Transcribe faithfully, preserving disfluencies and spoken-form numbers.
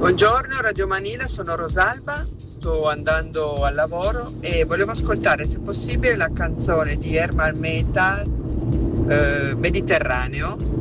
Buongiorno Radio Manila, sono Rosalba, sto andando al lavoro e volevo ascoltare se possibile la canzone di Ermal Meta, eh, Mediterraneo,